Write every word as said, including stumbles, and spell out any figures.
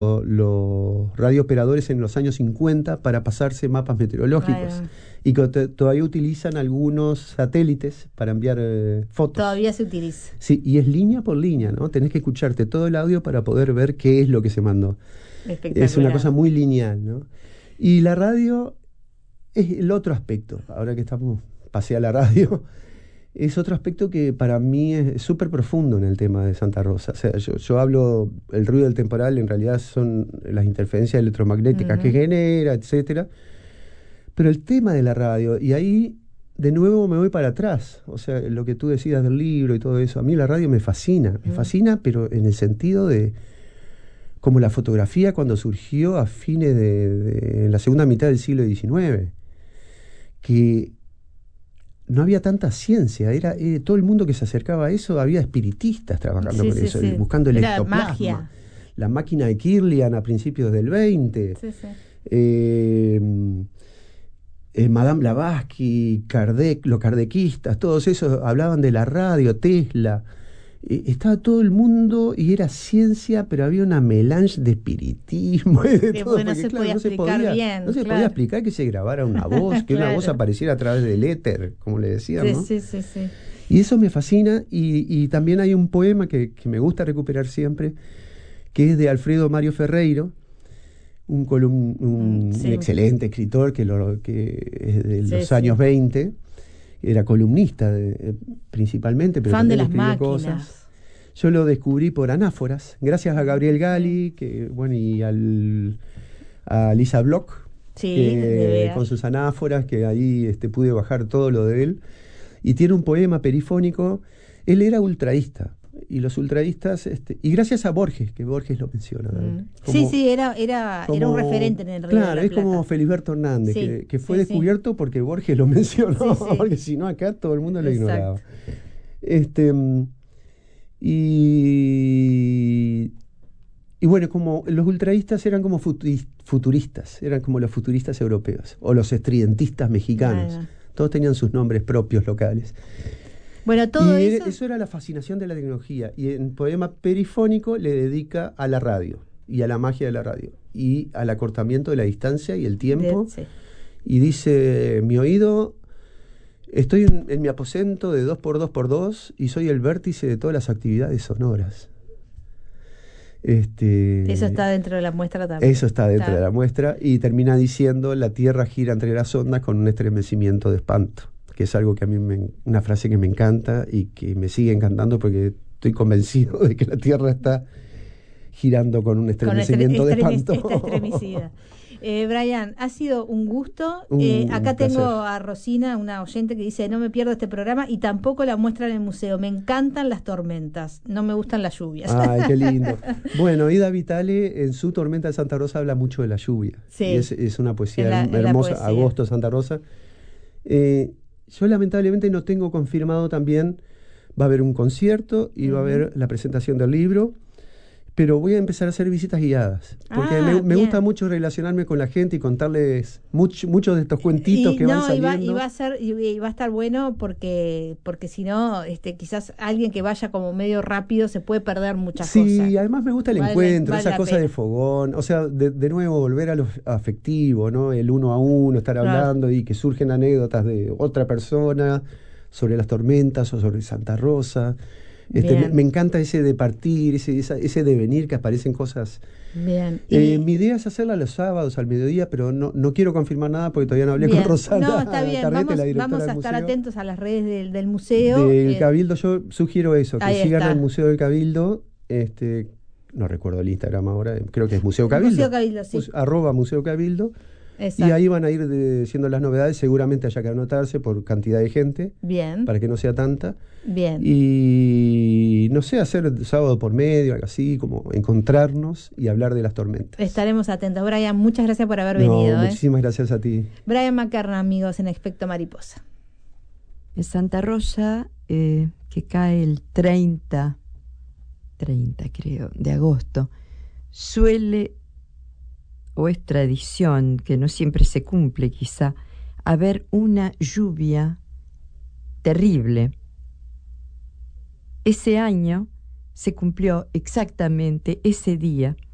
los radiooperadores en los años cincuenta para pasarse mapas meteorológicos. Ay, y que te- todavía utilizan algunos satélites para enviar eh, fotos. todavía se utiliza. Sí, y es línea por línea, ¿no? Tenés que escucharte todo el audio para poder ver qué es lo que se mandó. Espectacular. Es una cosa muy lineal, ¿no? Y la radio es el otro aspecto. Ahora que estamos, pasé a la radio, es otro aspecto que para mí es súper profundo en el tema de Santa Rosa. O sea, yo, yo hablo, el ruido del temporal en realidad son las interferencias electromagnéticas Ujú. que genera, etcétera. Pero el tema de la radio, y ahí de nuevo me voy para atrás, o sea, lo que tú decías del libro y todo eso, a mí la radio me fascina, me Mm. fascina, pero en el sentido de como la fotografía cuando surgió a fines de, de en la segunda mitad del siglo diecinueve, que no había tanta ciencia, era eh, todo el mundo que se acercaba a eso, había espiritistas trabajando Sí, con sí, eso, sí. buscando el Era ectoplasma. magia. La máquina de Kirlian a principios del veinte. Sí, sí. Eh, eh, Madame Blavatsky, Kardec, los kardequistas, todos esos hablaban de la radio, Tesla. Eh, estaba todo el mundo y era ciencia, pero había una melange de espiritismo y de Que, todo. bueno, porque, se claro, podía no se explicar podía, bien, no se claro. podía explicar que se grabara una voz, que una Claro. voz apareciera a través del éter, como le decían, Sí, ¿no? sí, sí, sí. Y eso me fascina, y, y también hay un poema que, que me gusta recuperar siempre, que es de Alfredo Mario Ferreiro, un, colum- un, Mm, sí. un excelente escritor que, lo, que es de Sí, los sí. años veinte, era columnista de- eh, principalmente, pero Fan de también las escribió máquinas. cosas. Yo lo descubrí por Anáforas, gracias a Gabriel Gali, que, bueno, y al, a Lisa Bloch, Sí, que, de veras. con sus anáforas, que ahí este, pude bajar todo lo de él. Y tiene un poema perifónico. Él era ultraísta, y los ultraístas, este, y gracias a Borges, que Borges lo menciona. Mm. como- Sí, sí, era, era, era un como- referente en el Río Claro, de la es Plata. como Feliberto Hernández, Sí, que, que fue sí, sí. descubierto porque Borges lo mencionó, Sí, sí. porque si no acá todo el mundo lo Exacto. ignoraba. Este, mm, y, y bueno, como los ultraístas eran como futuri- futuristas, eran como los futuristas europeos, o los estridentistas mexicanos. Bueno. Todos tenían sus nombres propios locales. Bueno, todo y eso. eso era la fascinación de la tecnología. Y en poema perifónico le dedica a la radio y a la magia de la radio y al acortamiento de la distancia y el tiempo. de- sí. Y dice: mi oído, estoy en, en mi aposento de dos por dos por dos y soy el vértice de todas las actividades sonoras. Este, Eso está dentro de la muestra también. eso está dentro Está. de la muestra, y termina diciendo: la Tierra gira entre las ondas con un estremecimiento de espanto, que es algo que a mí, me, una frase que me encanta y que me sigue encantando porque estoy convencido de que la Tierra está girando con un Con estre- estremecimiento de extremis- espanto. Está estremecida. Eh, Brian, ha sido un gusto. Un Eh, acá placer. tengo a Rosina, una oyente, que dice: no me pierdo este programa y tampoco la muestra en el museo. Me encantan las tormentas, no me gustan las lluvias. Ay, qué lindo. Bueno, Ida Vitale en su Tormenta de Santa Rosa habla mucho de la lluvia. Sí. Y es, es una poesía Es la- es la hermosa, poesía. Agosto, Santa Rosa. Eh, yo lamentablemente no tengo confirmado también, va a haber un concierto y va a Ujú. haber la presentación del libro, pero voy a empezar a hacer visitas guiadas, porque Ah, me, me bien. gusta mucho relacionarme con la gente y contarles much- muchos de estos cuentitos Y que van no, y va, saliendo. y va a ser, y, y va a estar bueno porque, porque si no, este, quizás alguien que vaya como medio rápido se puede perder muchas Sí, cosas. además me gusta el Vale- encuentro, vale esa la cosa pena. de fogón, o sea, de, de nuevo volver a lo afectivo, ¿no? El uno a uno, estar Claro. hablando y que surgen anécdotas de otra persona sobre las tormentas o sobre Santa Rosa. Este, me, Bien. me encanta ese de partir, ese, esa- ese devenir, que aparecen cosas. Bien. Y- Eh, mi idea es hacerla los sábados al mediodía, pero no, no quiero confirmar nada porque todavía no hablé bien. con Rosana No, está bien. Carrete, Vamos, la directora vamos a del estar museo. atentos a las redes del, del museo. Del Eh, Cabildo, yo sugiero eso, que ahí sigan está. al Museo del Cabildo. Este, no recuerdo el Instagram ahora, creo que es Museo Cabildo. Museo Cabildo, sí. Mus- arroba Museo Cabildo. Exacto. Y ahí van a ir diciendo las novedades, seguramente haya que anotarse por cantidad de gente, Bien. para que no sea tanta. Bien. Y no sé, hacer sábado por medio, algo así, como encontrarnos y hablar de las tormentas. Estaremos atentos. Brian, muchas gracias por haber No, venido. ¿eh? muchísimas gracias a ti. Brian McKernan, amigos, en Efecto Mariposa. En Santa Rosa, eh, que cae el treinta, treinta creo, de agosto, suele, o es tradición, que no siempre se cumple quizá, haber una lluvia terrible. Ese año se cumplió exactamente ese día